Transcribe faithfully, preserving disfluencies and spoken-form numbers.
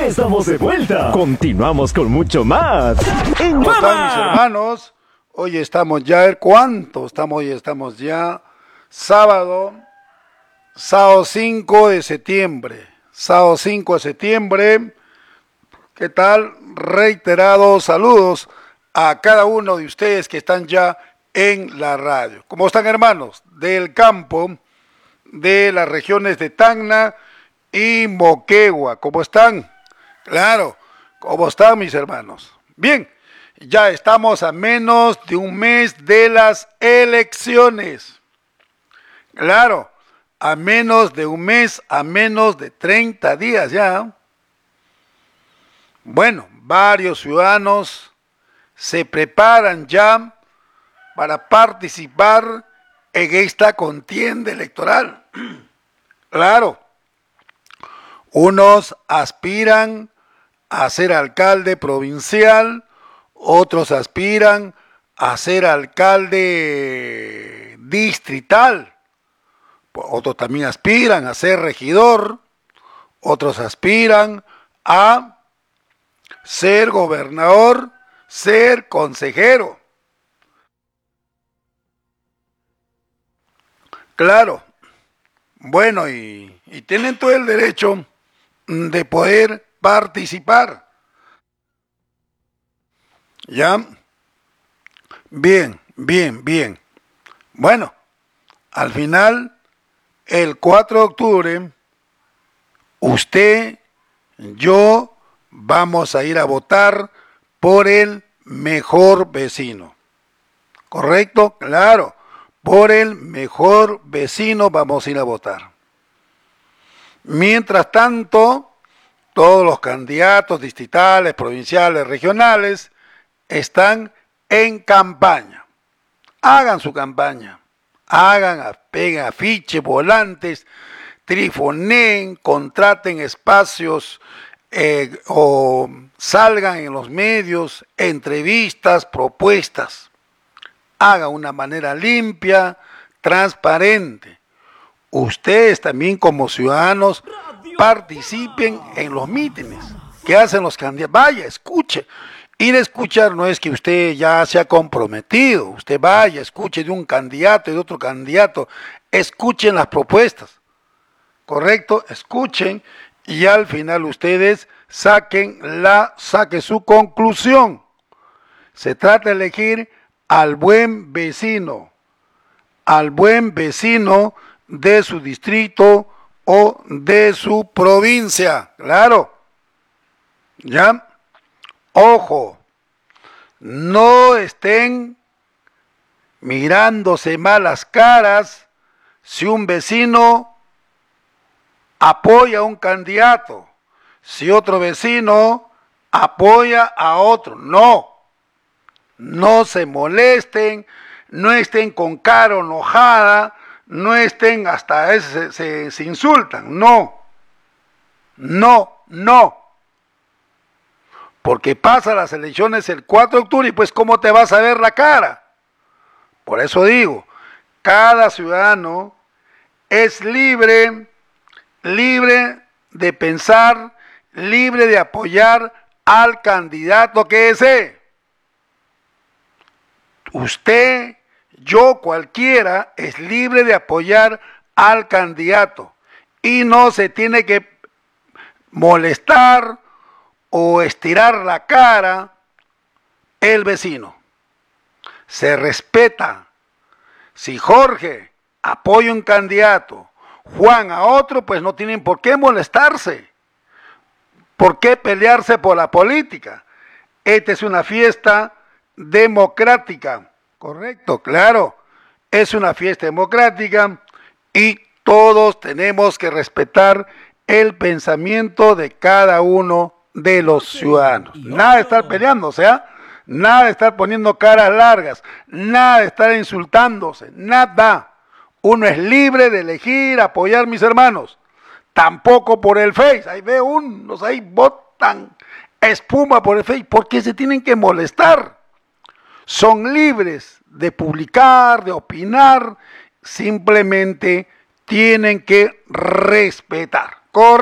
estamos de vuelta. Continuamos con mucho más. En ¿Cómo están mis hermanos? Hoy estamos ya, ¿cuánto? Estamos hoy, estamos ya sábado, sábado cinco de septiembre. Sábado cinco de septiembre. ¿Qué tal? Reiterados saludos a cada uno de ustedes que están ya en la radio. ¿Cómo están, hermanos? Del campo, de las regiones de Tacna y Moquegua. ¿Cómo están? Claro, ¿cómo están mis hermanos? Bien, ya estamos a menos de un mes de las elecciones. Claro, a menos de un mes, a menos de treinta días ya. Bueno, varios ciudadanos se preparan ya para participar en esta contienda electoral. Claro, unos aspiran a ser alcalde provincial, otros aspiran a ser alcalde distrital, otros también aspiran a ser regidor, otros aspiran a ser gobernador, ser consejero. Claro, bueno, y, y tienen todo el derecho de poder participar. ¿Ya? Bien, bien, bien. Bueno, al final, el cuatro de octubre, usted, yo, vamos a ir a votar por el mejor vecino. ¿Correcto? Claro, por el mejor vecino vamos a ir a votar. Mientras tanto, todos los candidatos distritales, provinciales, regionales, están en campaña. Hagan su campaña. Hagan, peguen afiches, volantes, trifoneen, contraten espacios eh, o salgan en los medios, entrevistas, propuestas. Hagan una manera limpia, transparente. Ustedes también como ciudadanos participen en los mítines que hacen los candidatos. Vaya, escuche. Ir a escuchar no es que usted ya se ha comprometido. Usted vaya, escuche de un candidato y de otro candidato. Escuchen las propuestas. ¿Correcto? Escuchen y al final ustedes saquen, la, saquen su conclusión. Se trata de elegir al buen vecino. Al buen vecino de su distrito o de su provincia. Claro. ¿Ya? Ojo, no estén mirándose malas caras si un vecino apoya a un candidato, si otro vecino apoya a otro. No, no se molesten, no estén con cara enojada, no estén hasta a veces se, se, se insultan. No, no, no. Porque pasa las elecciones el cuatro de octubre y pues ¿cómo te vas a ver la cara? Por eso digo, cada ciudadano es libre, libre de pensar, libre de apoyar al candidato que desee. Usted, yo, cualquiera, es libre de apoyar al candidato y no se tiene que molestar o estirar la cara el vecino. Se respeta. Si Jorge apoya un candidato, Juan a otro, pues no tienen por qué molestarse. ¿Por qué pelearse por la política? Esta es una fiesta democrática. Correcto, claro. Es una fiesta democrática y todos tenemos que respetar el pensamiento de cada uno de los ciudadanos. Nada de estar peleando, o sea, nada de estar poniendo caras largas, nada de estar insultándose, nada. Uno es libre de elegir, apoyar, mis hermanos. Tampoco por el Face. Ahí veo unos, ahí botan espuma por el Face. ¿Por qué se tienen que molestar? Son libres de publicar, de opinar, simplemente tienen que respetar. Correcto.